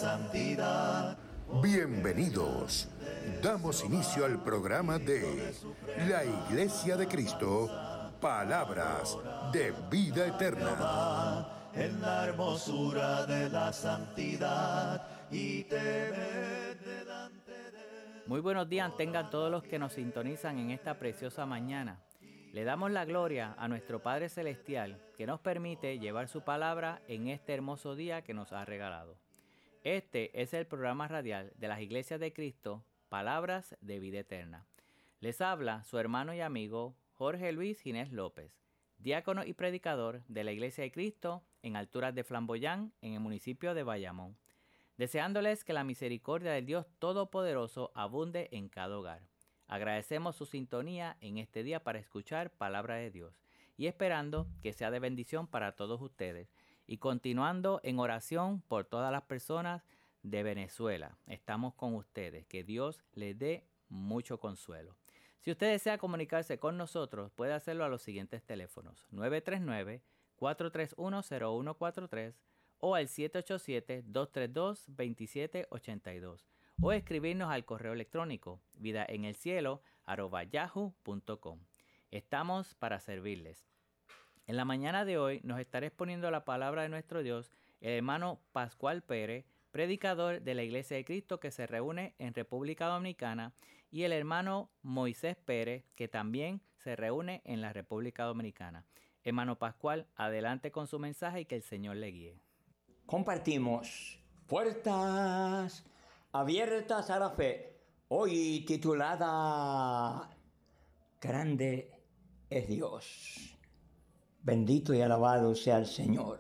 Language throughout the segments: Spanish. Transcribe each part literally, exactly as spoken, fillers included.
santidad. Bienvenidos. Damos inicio al programa de la Iglesia de Cristo, Palabras de Vida Eterna. En la hermosura de la santidad y temer delante de... Muy buenos días tengan todos los que nos sintonizan en esta preciosa mañana. Le damos la gloria a nuestro Padre Celestial que nos permite llevar su palabra en este hermoso día que nos ha regalado. Este es el programa radial de las Iglesias de Cristo, Palabras de Vida Eterna. Les habla su hermano y amigo Jorge Luis Ginés López, diácono y predicador de la Iglesia de Cristo en alturas de Flamboyán, en el municipio de Bayamón, deseándoles que la misericordia del Dios Todopoderoso abunde en cada hogar. Agradecemos su sintonía en este día para escuchar palabra de Dios y esperando que sea de bendición para todos ustedes y continuando en oración por todas las personas de Venezuela. Estamos con ustedes, que Dios les dé mucho consuelo. Si usted desea comunicarse con nosotros, puede hacerlo a los siguientes teléfonos: nueve tres nueve, cuatro tres uno, cero uno cuatro tres o al siete ocho siete, dos tres dos, dos siete ocho dos o escribirnos al correo electrónico vidaenelcielo arroba yahoo punto com. Estamos para servirles. En la mañana de hoy nos estará exponiendo la palabra de nuestro Dios el hermano Pascual Pérez, predicador de la Iglesia de Cristo que se reúne en República Dominicana, y el hermano Moisés Pérez, que también se reúne en la República Dominicana. Hermano Pascual, adelante con su mensaje y que el Señor le guíe. Compartimos Puertas Abiertas a la Fe, hoy titulada Grande es Dios. Bendito y alabado sea el Señor.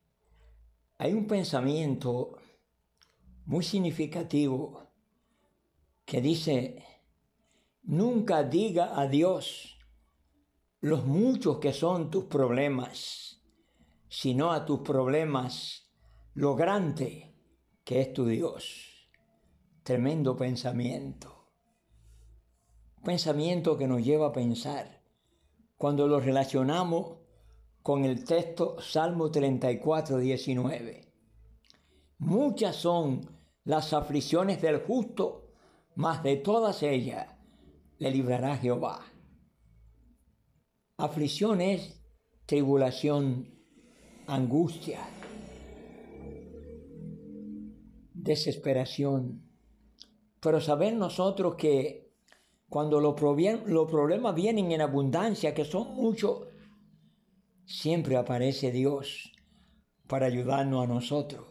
Hay un pensamiento muy significativo que dice: nunca diga a Dios los muchos que son tus problemas, sino a tus problemas lo grande que es tu Dios. Tremendo pensamiento. Un pensamiento que nos lleva a pensar cuando lo relacionamos con el texto Salmo treinta y cuatro, diecinueve. Muchas son las aflicciones del justo, mas de todas ellas le librará Jehová. Aflicción es tribulación, angustia, desesperación. Pero saber nosotros que cuando los, los problemas vienen en abundancia, que son muchos, siempre aparece Dios para ayudarnos a nosotros.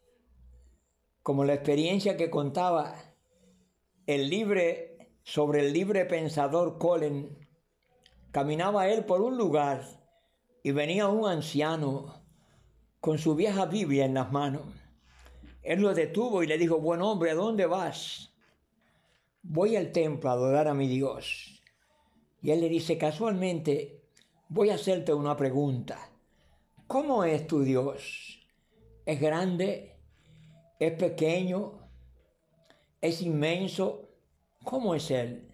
Como la experiencia que contaba el libre, sobre el libre pensador Colin. Caminaba él por un lugar y venía un anciano con su vieja Biblia en las manos. Él lo detuvo y le dijo: buen hombre, ¿a dónde vas? Voy al templo a adorar a mi Dios. Y él le dice: casualmente, voy a hacerte una pregunta. ¿Cómo es tu Dios? ¿Es grande? ¿Es pequeño? ¿Es inmenso? ¿Cómo es Él?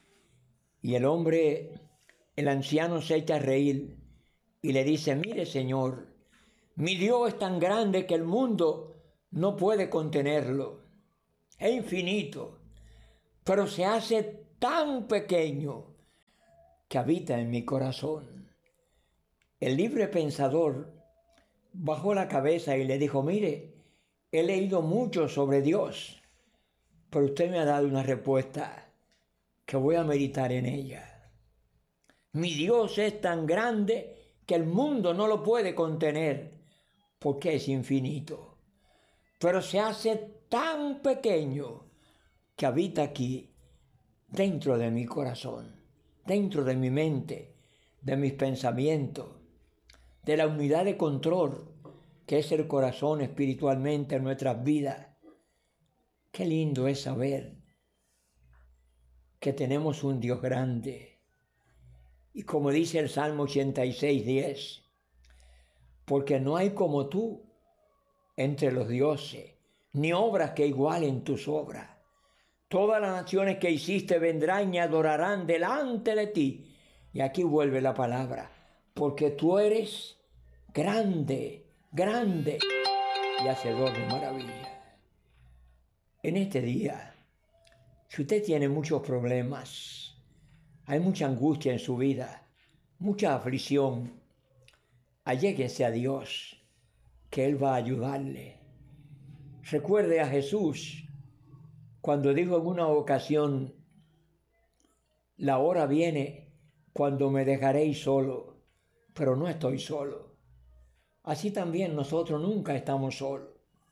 Y el hombre, el anciano, se echa a reír y le dice: mire, Señor, mi Dios es tan grande que el mundo no puede contenerlo. Es infinito, pero se hace tan pequeño que habita en mi corazón. El libre pensador bajó la cabeza y le dijo: mire, he leído mucho sobre Dios, pero usted me ha dado una respuesta que voy a meditar en ella. Mi Dios es tan grande que el mundo no lo puede contener porque es infinito, pero se hace tan pequeño que habita aquí, dentro de mi corazón, dentro de mi mente, de mis pensamientos, de la unidad de control que es el corazón espiritualmente en nuestras vidas. Qué lindo es saber que tenemos un Dios grande. Y como dice el Salmo ochenta y seis, diez, porque no hay como tú entre los dioses, ni obras que igualen tus obras. Todas las naciones que hiciste vendrán y adorarán delante de ti. Y aquí vuelve la palabra, porque tú eres grande, grande y hacedor de maravillas. En este día, si usted tiene muchos problemas, hay mucha angustia en su vida, mucha aflicción, alléguese a Dios, que Él va a ayudarle. Recuerde a Jesús cuando dijo en una ocasión: la hora viene cuando me dejaréis solo, pero no estoy solo. Así también nosotros nunca estamos solos.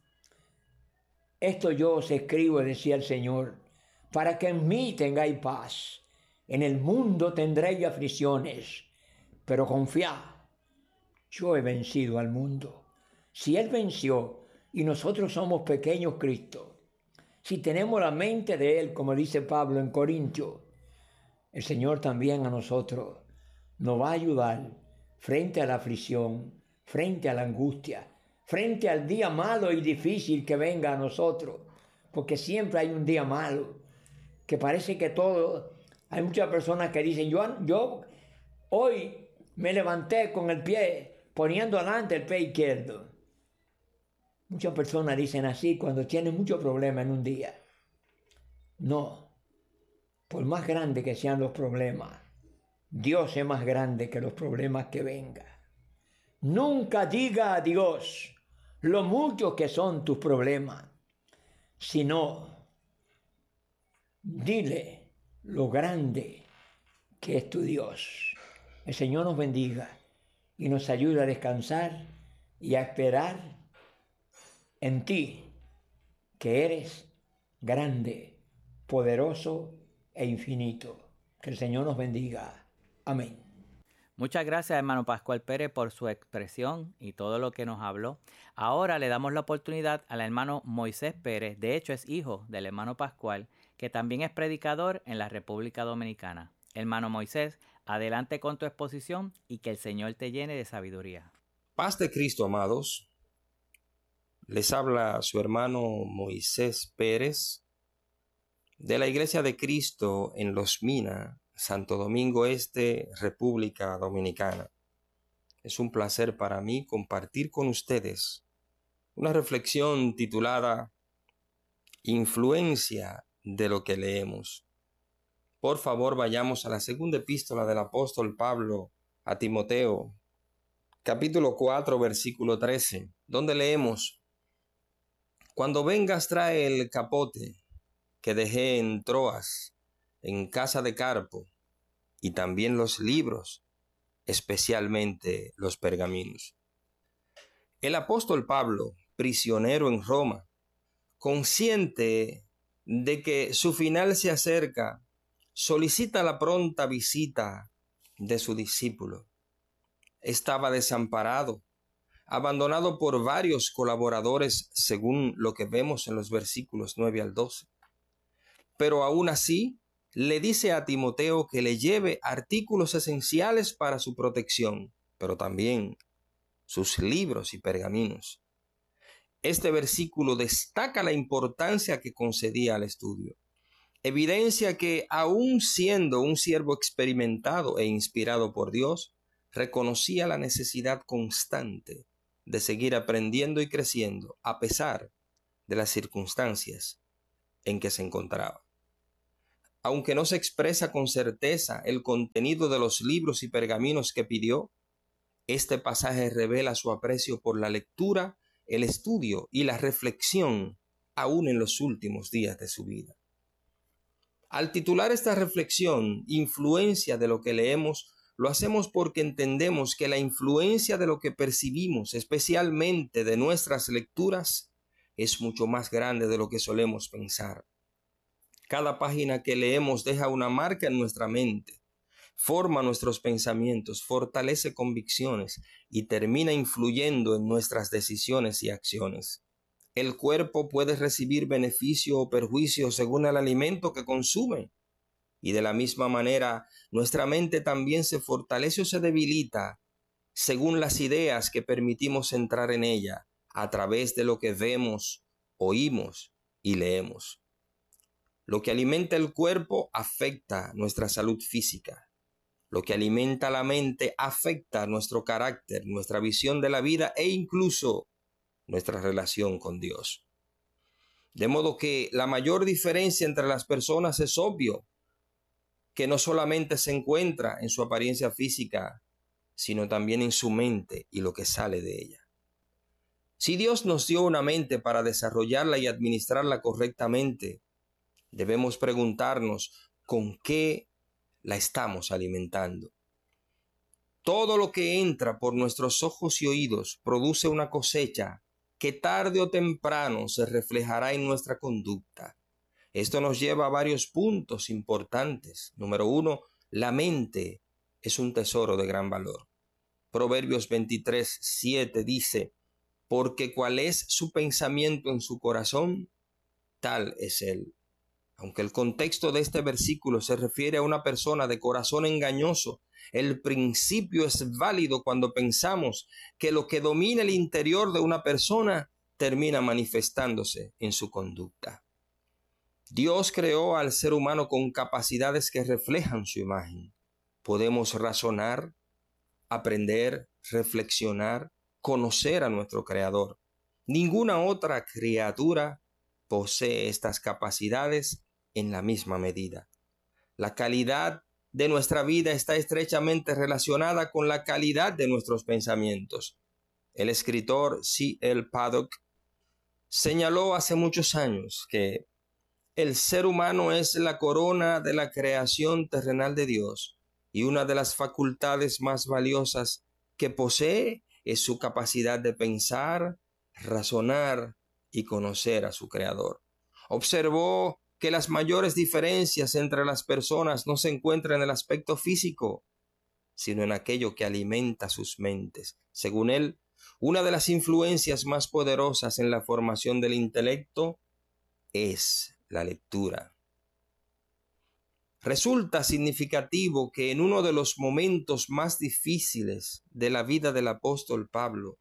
Esto yo os escribo, decía el Señor, para que en mí tengáis paz. En el mundo tendréis aflicciones, pero confiad, yo he vencido al mundo. Si Él venció y nosotros somos pequeños Cristo, si tenemos la mente de Él, como dice Pablo en Corintios, el Señor también a nosotros nos va a ayudar frente a la aflicción, frente a la angustia, frente al día malo y difícil que venga a nosotros, porque siempre hay un día malo, que parece que todo, hay muchas personas que dicen, yo, yo hoy me levanté con el pie, poniendo adelante el pie izquierdo. Muchas personas dicen así cuando tienen muchos problemas en un día. No, por más grandes que sean los problemas, Dios es más grande que los problemas que vengan. Nunca diga a Dios lo muchos que son tus problemas, sino dile lo grande que es tu Dios. El Señor nos bendiga y nos ayude a descansar y a esperar en ti, que eres grande, poderoso e infinito. Que el Señor nos bendiga. Amén. Muchas gracias, hermano Pascual Pérez, por su expresión y todo lo que nos habló. Ahora le damos la oportunidad al hermano Moisés Pérez, de hecho es hijo del hermano Pascual, que también es predicador en la República Dominicana. Hermano Moisés, adelante con tu exposición y que el Señor te llene de sabiduría. Paz de Cristo, amados. Les habla su hermano Moisés Pérez de la Iglesia de Cristo en Los Minas, Santo Domingo Este, República Dominicana. Es un placer para mí compartir con ustedes una reflexión titulada Influencia de lo que leemos. Por favor, vayamos a la segunda epístola del apóstol Pablo a Timoteo, capítulo cuatro, versículo trece, donde leemos: Cuando vengas, trae el capote que dejé en Troas, en casa de Carpo, y también los libros, especialmente los pergaminos. El apóstol Pablo, prisionero en Roma, consciente de que su final se acerca, solicita la pronta visita de su discípulo. Estaba desamparado, abandonado por varios colaboradores, según lo que vemos en los versículos nueve al doce. Pero aún así, le dice a Timoteo que le lleve artículos esenciales para su protección, pero también sus libros y pergaminos. Este versículo destaca la importancia que concedía al estudio. Evidencia que, aun siendo un siervo experimentado e inspirado por Dios, reconocía la necesidad constante de seguir aprendiendo y creciendo a pesar de las circunstancias en que se encontraba. Aunque no se expresa con certeza el contenido de los libros y pergaminos que pidió, este pasaje revela su aprecio por la lectura, el estudio y la reflexión aún en los últimos días de su vida. Al titular esta reflexión, Influencia de lo que leemos, lo hacemos porque entendemos que la influencia de lo que percibimos, especialmente de nuestras lecturas, es mucho más grande de lo que solemos pensar. Cada página que leemos deja una marca en nuestra mente, forma nuestros pensamientos, fortalece convicciones y termina influyendo en nuestras decisiones y acciones. El cuerpo puede recibir beneficio o perjuicio según el alimento que consume. Y de la misma manera, nuestra mente también se fortalece o se debilita según las ideas que permitimos entrar en ella a través de lo que vemos, oímos y leemos. Lo que alimenta el cuerpo afecta nuestra salud física. Lo que alimenta la mente afecta nuestro carácter, nuestra visión de la vida e incluso nuestra relación con Dios. De modo que la mayor diferencia entre las personas es obvio, que no solamente se encuentra en su apariencia física, sino también en su mente y lo que sale de ella. Si Dios nos dio una mente para desarrollarla y administrarla correctamente, debemos preguntarnos con qué la estamos alimentando. Todo lo que entra por nuestros ojos y oídos produce una cosecha que tarde o temprano se reflejará en nuestra conducta. Esto nos lleva a varios puntos importantes. Número uno, la mente es un tesoro de gran valor. Proverbios veintitrés, siete dice, porque cuál es su pensamiento en su corazón, tal es él. Aunque el contexto de este versículo se refiere a una persona de corazón engañoso, el principio es válido cuando pensamos que lo que domina el interior de una persona termina manifestándose en su conducta. Dios creó al ser humano con capacidades que reflejan su imagen. Podemos razonar, aprender, reflexionar, conocer a nuestro Creador. Ninguna otra criatura posee estas capacidades en la misma medida. La calidad de nuestra vida está estrechamente relacionada con la calidad de nuestros pensamientos. El escritor C L Paddock señaló hace muchos años que el ser humano es la corona de la creación terrenal de Dios y una de las facultades más valiosas que posee es su capacidad de pensar, razonar y conocer a su Creador. Observó que las mayores diferencias entre las personas no se encuentran en el aspecto físico, sino en aquello que alimenta sus mentes. Según él, una de las influencias más poderosas en la formación del intelecto es la lectura. Resulta significativo que en uno de los momentos más difíciles de la vida del apóstol Pablo,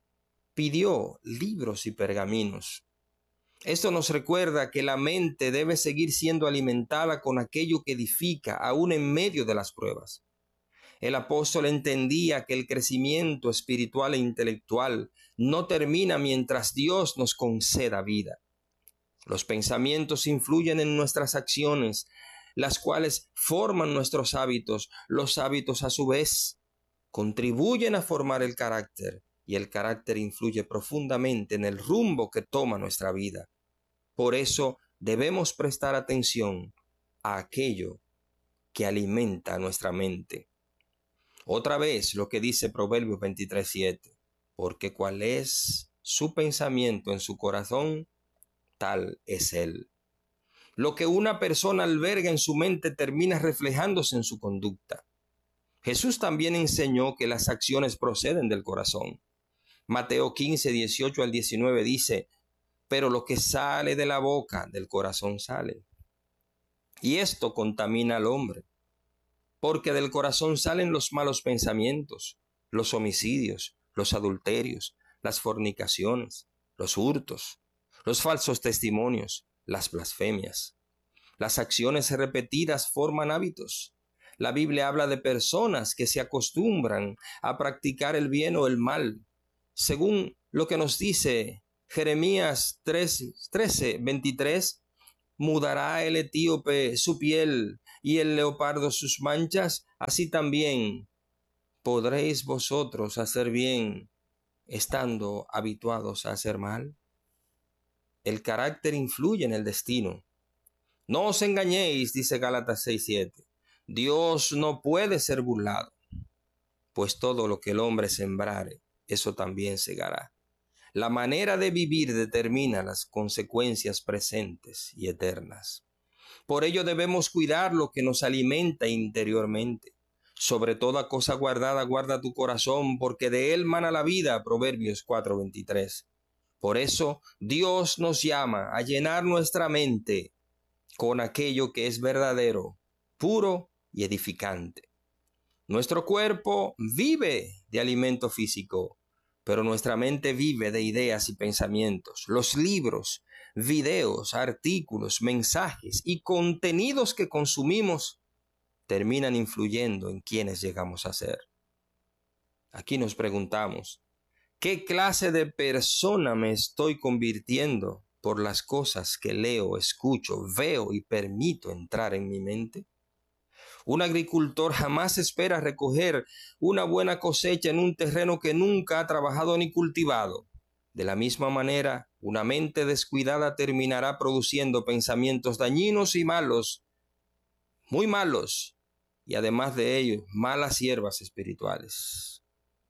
pidió libros y pergaminos. Esto nos recuerda que la mente debe seguir siendo alimentada con aquello que edifica, aún en medio de las pruebas. El apóstol entendía que el crecimiento espiritual e intelectual no termina mientras Dios nos conceda vida. Los pensamientos influyen en nuestras acciones, las cuales forman nuestros hábitos. Los hábitos, a su vez, contribuyen a formar el carácter, y el carácter influye profundamente en el rumbo que toma nuestra vida. Por eso debemos prestar atención a aquello que alimenta nuestra mente. Otra vez lo que dice Proverbios veintitrés, siete, porque cuál es su pensamiento en su corazón, tal es él. Lo que una persona alberga en su mente termina reflejándose en su conducta. Jesús también enseñó que las acciones proceden del corazón. Mateo quince, dieciocho al diecinueve dice, pero lo que sale de la boca, del corazón sale. Y esto contamina al hombre, porque del corazón salen los malos pensamientos, los homicidios, los adulterios, las fornicaciones, los hurtos, los falsos testimonios, las blasfemias. Las acciones repetidas forman hábitos. La Biblia habla de personas que se acostumbran a practicar el bien o el mal, según lo que nos dice Jeremías trece, veintitrés, mudará el etíope su piel y el leopardo sus manchas, así también podréis vosotros hacer bien estando habituados a hacer mal. El carácter influye en el destino. No os engañéis, dice Gálatas seis, siete. Dios no puede ser burlado, pues todo lo que el hombre sembrare, eso también segará. La manera de vivir determina las consecuencias presentes y eternas. Por ello debemos cuidar lo que nos alimenta interiormente. Sobre toda cosa guardada, guarda tu corazón, porque de él mana la vida. Proverbios cuatro, veintitrés. Por eso Dios nos llama a llenar nuestra mente con aquello que es verdadero, puro y edificante. Nuestro cuerpo vive de alimento físico, pero nuestra mente vive de ideas y pensamientos. Los libros, videos, artículos, mensajes y contenidos que consumimos terminan influyendo en quienes llegamos a ser. Aquí nos preguntamos, ¿qué clase de persona me estoy convirtiendo por las cosas que leo, escucho, veo y permito entrar en mi mente? Un agricultor jamás espera recoger una buena cosecha en un terreno que nunca ha trabajado ni cultivado. De la misma manera, una mente descuidada terminará produciendo pensamientos dañinos y malos, muy malos, y además de ello, malas hierbas espirituales.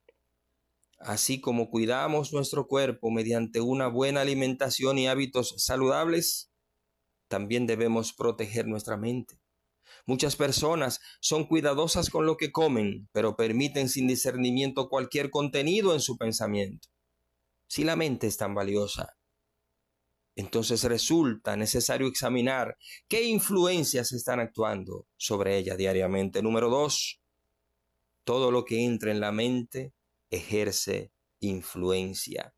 Así como cuidamos nuestro cuerpo mediante una buena alimentación y hábitos saludables, también debemos proteger nuestra mente. Muchas personas son cuidadosas con lo que comen, pero permiten sin discernimiento cualquier contenido en su pensamiento. Si la mente es tan valiosa, entonces resulta necesario examinar qué influencias están actuando sobre ella diariamente. Número dos, todo lo que entra en la mente ejerce influencia.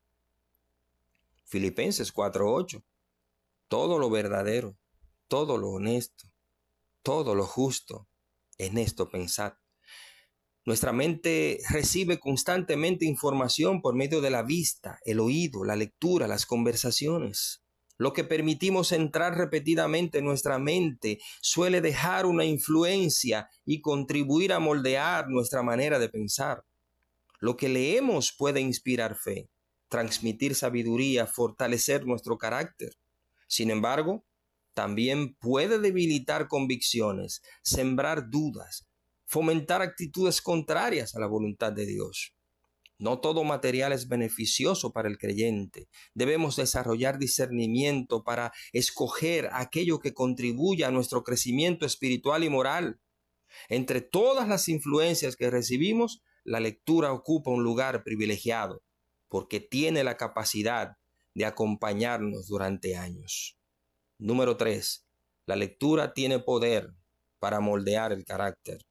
Filipenses cuatro ocho. Todo lo verdadero, todo lo honesto, todo lo justo, en esto pensad. Nuestra mente recibe constantemente información por medio de la vista, el oído, la lectura, las conversaciones. Lo que permitimos entrar repetidamente en nuestra mente suele dejar una influencia y contribuir a moldear nuestra manera de pensar. Lo que leemos puede inspirar fe, transmitir sabiduría, fortalecer nuestro carácter. Sin embargo, también puede debilitar convicciones, sembrar dudas, fomentar actitudes contrarias a la voluntad de Dios. No todo material es beneficioso para el creyente. Debemos desarrollar discernimiento para escoger aquello que contribuya a nuestro crecimiento espiritual y moral. Entre todas las influencias que recibimos, la lectura ocupa un lugar privilegiado, porque tiene la capacidad de acompañarnos durante años. Número tres. La lectura tiene poder para moldear el carácter.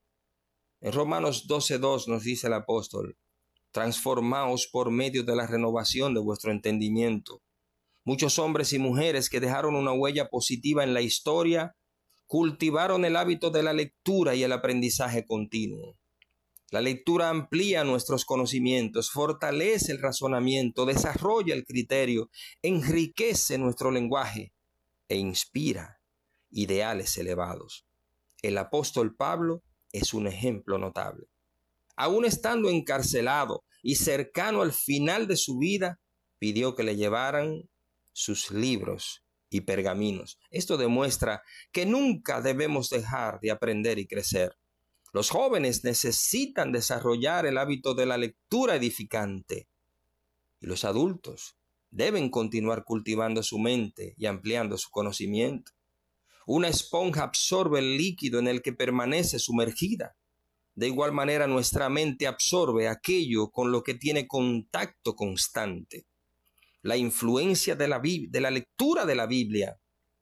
En Romanos doce dos nos dice el apóstol: transformaos por medio de la renovación de vuestro entendimiento. Muchos hombres y mujeres que dejaron una huella positiva en la historia cultivaron el hábito de la lectura y el aprendizaje continuo. La lectura amplía nuestros conocimientos, fortalece el razonamiento, desarrolla el criterio, enriquece nuestro lenguaje e inspira ideales elevados. El apóstol Pablo es un ejemplo notable. Aún estando encarcelado y cercano al final de su vida, pidió que le llevaran sus libros y pergaminos. Esto demuestra que nunca debemos dejar de aprender y crecer. Los jóvenes necesitan desarrollar el hábito de la lectura edificante, y los adultos deben continuar cultivando su mente y ampliando su conocimiento. Una esponja absorbe el líquido en el que permanece sumergida. De igual manera, nuestra mente absorbe aquello con lo que tiene contacto constante. La influencia de la, de la lectura de la Biblia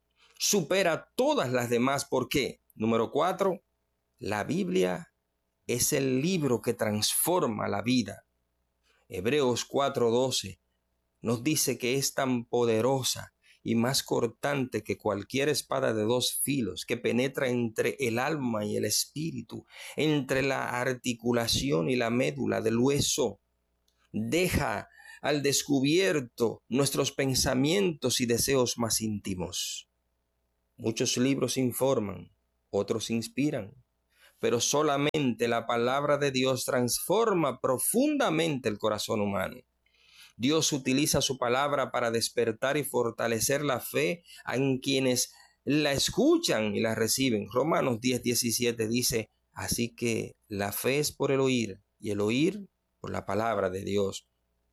supera todas las demás. ¿Por qué? Número cuatro, la Biblia es el libro que transforma la vida. Hebreos cuatro doce nos dice que es tan poderosa y más cortante que cualquier espada de dos filos, que penetra entre el alma y el espíritu, entre la articulación y la médula del hueso. Deja al descubierto nuestros pensamientos y deseos más íntimos. Muchos libros informan, otros inspiran, pero solamente la palabra de Dios transforma profundamente el corazón humano. Dios utiliza su palabra para despertar y fortalecer la fe en quienes la escuchan y la reciben. Romanos diez diecisiete dice: así que la fe es por el oír y el oír por la palabra de Dios.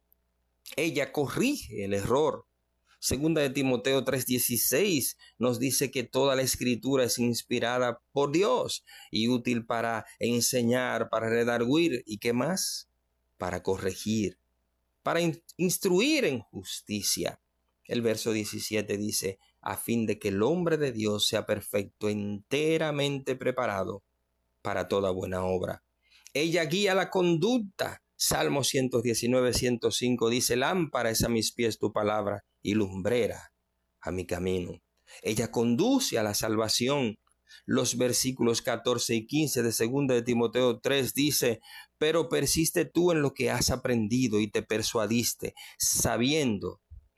Ella corrige el error. Segunda de Timoteo tres dieciséis nos dice que toda la escritura es inspirada por Dios y útil para enseñar, para redarguir y ¿qué más? Para corregir, para in- instruir en justicia. El verso diecisiete dice: a fin de que el hombre de Dios sea perfecto, enteramente preparado para toda buena obra. Ella guía la conducta. Salmo ciento diecinueve, ciento cinco dice: lámpara es a mis pies tu palabra y lumbrera a mi camino. Ella conduce a la salvación. Los versículos catorce y quince de segunda de Timoteo tres dice: pero persiste tú en lo que has aprendido y te persuadiste, sabiendo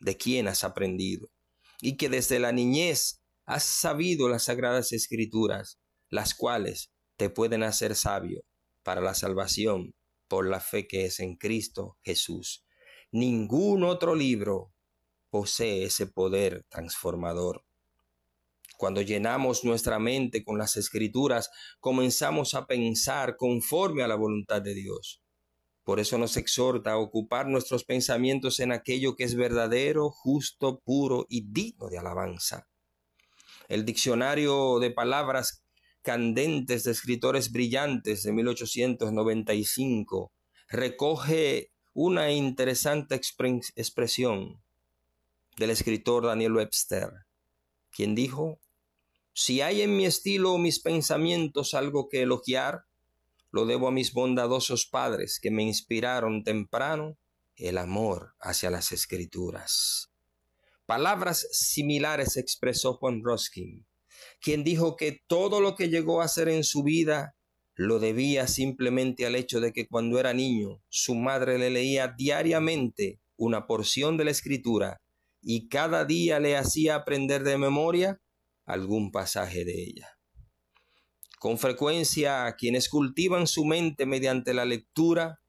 de quién has aprendido, y que desde la niñez has sabido las sagradas escrituras, las cuales te pueden hacer sabio para la salvación por la fe que es en Cristo Jesús. Ningún otro libro posee ese poder transformador. Cuando llenamos nuestra mente con las escrituras, comenzamos a pensar conforme a la voluntad de Dios. Por eso nos exhorta a ocupar nuestros pensamientos en aquello que es verdadero, justo, puro y digno de alabanza. El diccionario de palabras candentes de escritores brillantes de mil ochocientos noventa y cinco recoge una interesante expre- expresión del escritor Daniel Webster, quien dijo: si hay en mi estilo o mis pensamientos algo que elogiar, lo debo a mis bondadosos padres que me inspiraron temprano el amor hacia las escrituras. Palabras similares expresó Juan Ruskin, quien dijo que todo lo que llegó a hacer en su vida lo debía simplemente al hecho de que cuando era niño su madre le leía diariamente una porción de la escritura y cada día le hacía aprender de memoria algún pasaje de ella. Con frecuencia, quienes cultivan su mente mediante la lectura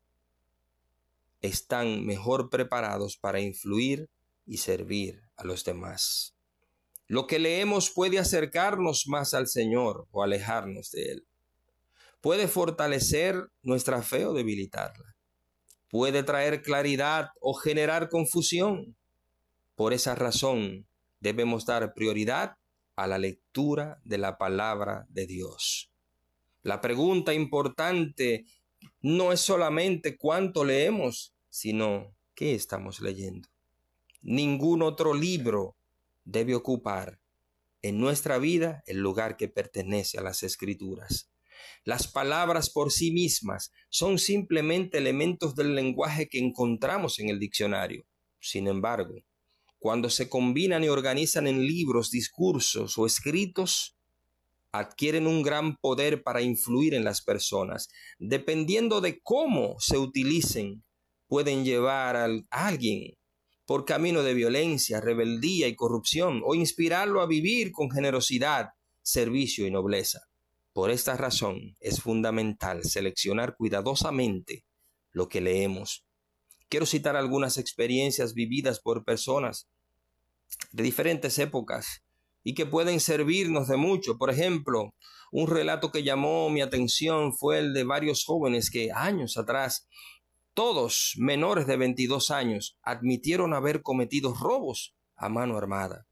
están mejor preparados para influir y servir a los demás. Lo que leemos puede acercarnos más al Señor o alejarnos de Él. Puede fortalecer nuestra fe o debilitarla. Puede traer claridad o generar confusión. Por esa razón, debemos dar prioridad a la lectura de la palabra de Dios. La pregunta importante no es solamente cuánto leemos, sino qué estamos leyendo. Ningún otro libro debe ocupar en nuestra vida el lugar que pertenece a las Escrituras. Las palabras por sí mismas son simplemente elementos del lenguaje que encontramos en el diccionario. Sin embargo, cuando se combinan y organizan en libros, discursos o escritos, adquieren un gran poder para influir en las personas. Dependiendo de cómo se utilicen, pueden llevar a alguien por camino de violencia, rebeldía y corrupción, o inspirarlo a vivir con generosidad, servicio y nobleza. Por esta razón es fundamental seleccionar cuidadosamente lo que leemos. Quiero citar algunas experiencias vividas por personas de diferentes épocas y que pueden servirnos de mucho. Por ejemplo, un relato que llamó mi atención fue el de varios jóvenes que años atrás, todos menores de veintidós años, admitieron haber cometido robos a mano armada.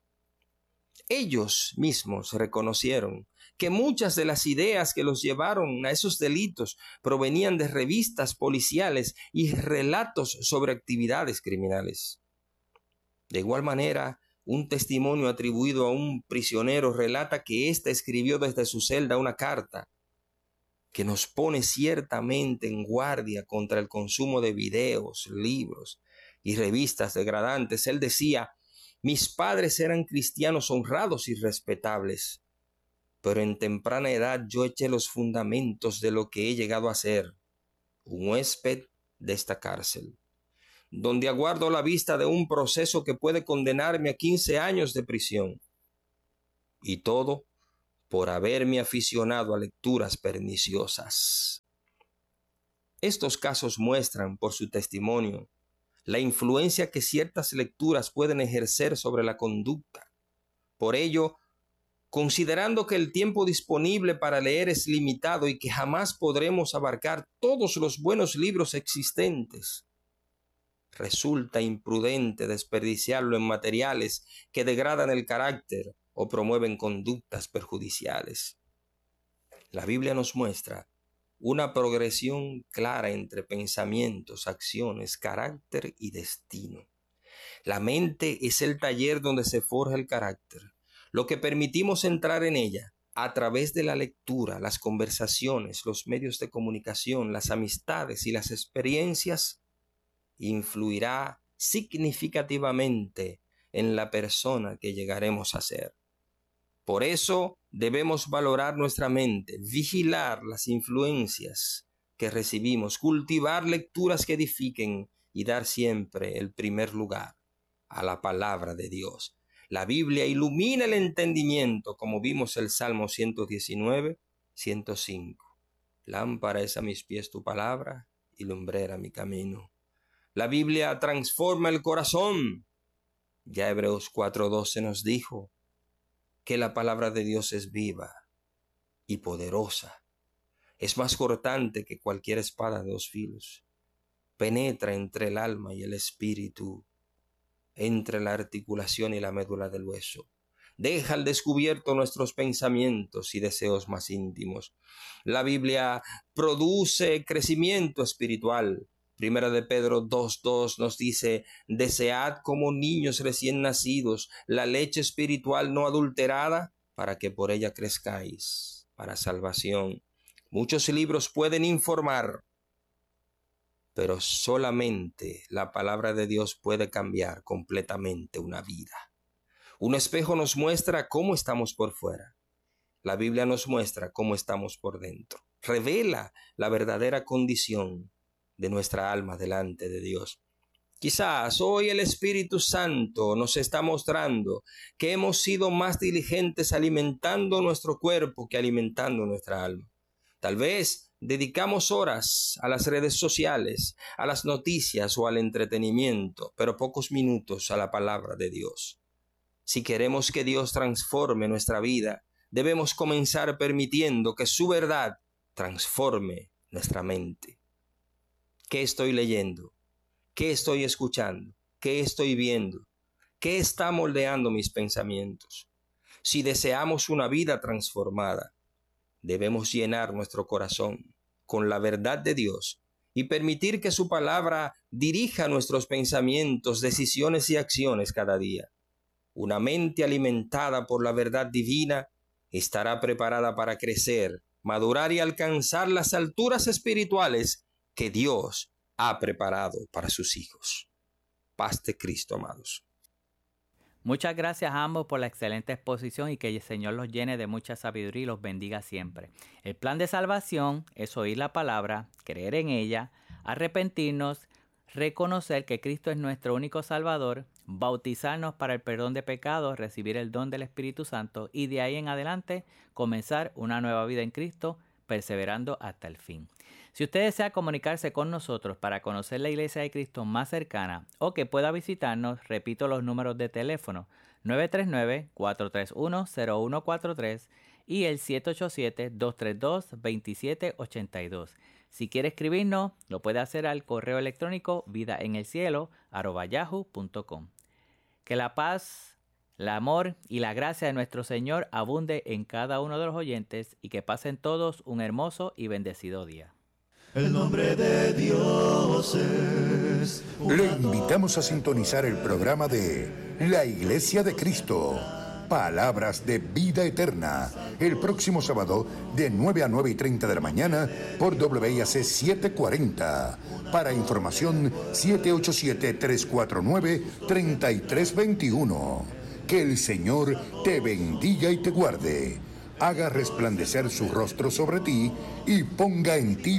Ellos mismos reconocieron que muchas de las ideas que los llevaron a esos delitos provenían de revistas policiales y relatos sobre actividades criminales. De igual manera, un testimonio atribuido a un prisionero relata que éste escribió desde su celda una carta que nos pone ciertamente en guardia contra el consumo de videos, libros y revistas degradantes. Él decía: mis padres eran cristianos honrados y respetables, pero en temprana edad yo eché los fundamentos de lo que he llegado a ser, un huésped de esta cárcel, donde aguardo la vista de un proceso que puede condenarme a quince años de prisión. Y todo por haberme aficionado a lecturas perniciosas. Estos casos muestran, por su testimonio, la influencia que ciertas lecturas pueden ejercer sobre la conducta. Por ello, considerando que el tiempo disponible para leer es limitado y que jamás podremos abarcar todos los buenos libros existentes, resulta imprudente desperdiciarlo en materiales que degradan el carácter o promueven conductas perjudiciales. La Biblia nos muestra una progresión clara entre pensamientos, acciones, carácter y destino. La mente es el taller donde se forja el carácter. Lo que permitimos entrar en ella a través de la lectura, las conversaciones, los medios de comunicación, las amistades y las experiencias influirá significativamente en la persona que llegaremos a ser. Por eso debemos valorar nuestra mente, vigilar las influencias que recibimos, cultivar lecturas que edifiquen y dar siempre el primer lugar a la palabra de Dios. La Biblia ilumina el entendimiento, como vimos el Salmo ciento diecinueve, ciento cinco. Lámpara es a mis pies tu palabra y lumbrera mi camino. La Biblia transforma el corazón. Ya Hebreos cuatro doce nos dijo que la palabra de Dios es viva y poderosa. Es más cortante que cualquier espada de dos filos. Penetra entre el alma y el espíritu, entre la articulación y la médula del hueso. Deja al descubierto nuestros pensamientos y deseos más íntimos. La Biblia produce crecimiento espiritual. Primera de Pedro dos dos nos dice: desead como niños recién nacidos la leche espiritual no adulterada, para que por ella crezcáis para salvación. Muchos libros pueden informar, pero solamente la palabra de Dios puede cambiar completamente una vida. Un espejo nos muestra cómo estamos por fuera. La Biblia nos muestra cómo estamos por dentro. Revela la verdadera condición de nuestra alma delante de Dios. Quizás hoy el Espíritu Santo nos está mostrando que hemos sido más diligentes alimentando nuestro cuerpo que alimentando nuestra alma. Tal vez dedicamos horas a las redes sociales, a las noticias o al entretenimiento, pero pocos minutos a la palabra de Dios. Si queremos que Dios transforme nuestra vida, debemos comenzar permitiendo que su verdad transforme nuestra mente. ¿Qué estoy leyendo? ¿Qué estoy escuchando? ¿Qué estoy viendo? ¿Qué está moldeando mis pensamientos? Si deseamos una vida transformada, debemos llenar nuestro corazón con la verdad de Dios y permitir que su palabra dirija nuestros pensamientos, decisiones y acciones cada día. Una mente alimentada por la verdad divina estará preparada para crecer, madurar y alcanzar las alturas espirituales que Dios ha preparado para sus hijos. Paz de Cristo, amados. Muchas gracias a ambos por la excelente exposición y que el Señor los llene de mucha sabiduría y los bendiga siempre. El plan de salvación es oír la palabra, creer en ella, arrepentirnos, reconocer que Cristo es nuestro único Salvador, bautizarnos para el perdón de pecados, recibir el don del Espíritu Santo y de ahí en adelante comenzar una nueva vida en Cristo, perseverando hasta el fin. Si usted desea comunicarse con nosotros para conocer la Iglesia de Cristo más cercana o que pueda visitarnos, repito los números de teléfono nueve tres nueve, cuatro tres uno, cero uno cuatro tres y el siete ocho siete, dos tres dos, dos siete ocho dos. Si quiere escribirnos, lo puede hacer al correo electrónico vidaenelcielo arroba yahoo punto com. Que la paz, el amor y la gracia de nuestro Señor abunde en cada uno de los oyentes y que pasen todos un hermoso y bendecido día. El nombre de Dios es... Le invitamos a sintonizar el programa de La Iglesia de Cristo, Palabras de Vida Eterna, el próximo sábado de nueve a nueve y treinta de la mañana por W I A C setecientos cuarenta. Para información, siete ocho siete, tres cuatro nueve, tres tres dos uno. Que el Señor te bendiga y te guarde, haga resplandecer su rostro sobre ti y ponga en ti